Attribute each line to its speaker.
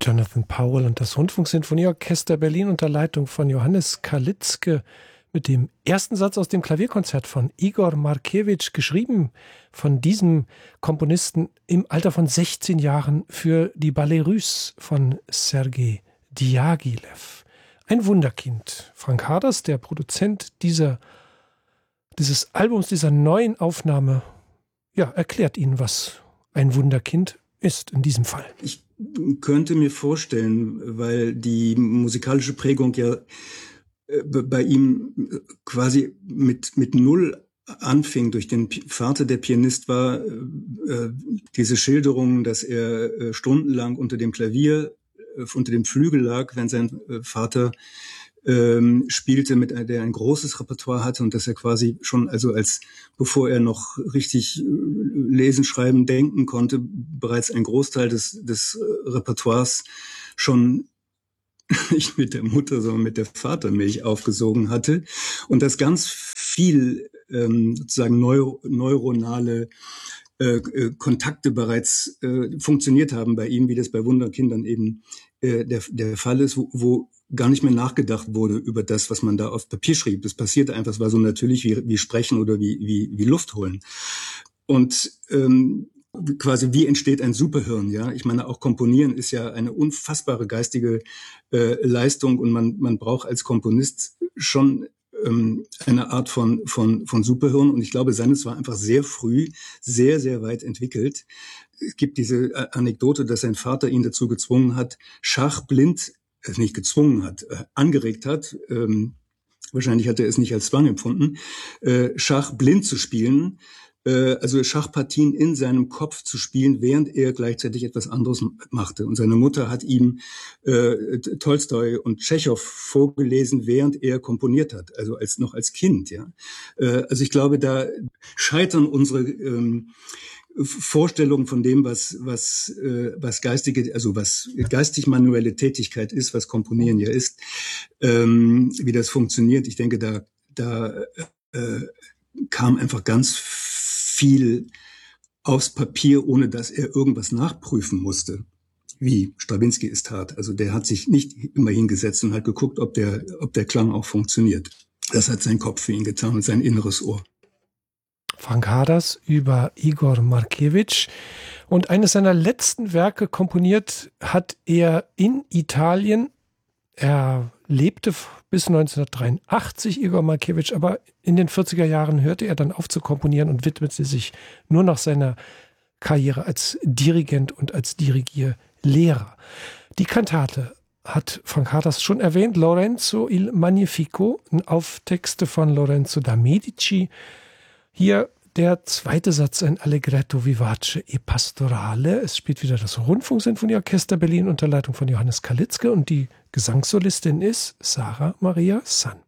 Speaker 1: Jonathan Powell und das Rundfunksinfonieorchester Berlin unter Leitung von Johannes Kalitzke mit dem ersten Satz aus dem Klavierkonzert von Igor Markewitsch, geschrieben von diesem Komponisten im Alter von 16 Jahren für die Ballet Russe von Sergei Diaghilev. Ein Wunderkind. Frank Harders, der Produzent dieses Albums, dieser neuen Aufnahme, erklärt Ihnen, was ein Wunderkind ist in diesem Fall.
Speaker 2: Ich könnte mir vorstellen, weil die musikalische Prägung ja bei ihm quasi mit Null anfing, durch den Vater, der Pianist war, diese Schilderung, dass er stundenlang unter dem Klavier, unter dem Flügel lag, wenn sein Vater spielte, der ein großes Repertoire hatte, und dass er quasi schon, also bevor er noch richtig lesen, schreiben, denken konnte, bereits einen Großteil des Repertoires schon nicht mit der Mutter, sondern mit der Vatermilch aufgesogen hatte, und dass ganz viel sozusagen neuronale Kontakte bereits funktioniert haben bei ihm, wie das bei Wunderkindern eben der Fall ist, wo gar nicht mehr nachgedacht wurde über das, was man da auf Papier schrieb. Das passierte einfach, es war so natürlich wie Sprechen oder wie Luft holen. Und quasi, wie entsteht ein Superhirn? Ja, ich meine, auch Komponieren ist ja eine unfassbare geistige Leistung, und man braucht als Komponist schon eine Art von Superhirn. Und ich glaube, seines war einfach sehr früh, sehr, sehr weit entwickelt. Es gibt diese Anekdote, dass sein Vater ihn dazu gezwungen hat, Schach blind, nicht gezwungen hat, angeregt hat, wahrscheinlich hat er es nicht als Zwang empfunden, Schach blind zu spielen, also Schachpartien in seinem Kopf zu spielen, während er gleichzeitig etwas anderes machte. Und seine Mutter hat ihm Tolstoi und Tschechow vorgelesen, während er komponiert hat, also noch als Kind. Ja, also ich glaube, da scheitern unsere Vorstellungen von dem, was geistige, also was geistig manuelle Tätigkeit ist, was Komponieren ja ist, wie das funktioniert. Ich denke, da kam einfach ganz viel aufs Papier, ohne dass er irgendwas nachprüfen musste, wie Strawinsky es tat. Also der hat sich nicht immer hingesetzt und hat geguckt, ob der Klang auch funktioniert. Das hat sein Kopf für ihn getan und sein inneres Ohr.
Speaker 1: Frank Harders über Igor Markewitsch. Und eines seiner letzten Werke komponiert hat er in Italien. Er lebte bis 1983, Igor Markewitsch, aber in den 40er Jahren hörte er dann auf zu komponieren und widmete sich nur noch seiner Karriere als Dirigent und als Dirigierlehrer. Die Kantate hat Frank Harders schon erwähnt, Lorenzo il Magnifico, auf Texte von Lorenzo da Medici. Hier der zweite Satz, ein Allegretto vivace e pastorale. Es spielt wieder das Rundfunksinfonieorchester Berlin unter Leitung von Johannes Kalitzke, und die Gesangssolistin ist Sarah Maria Sand.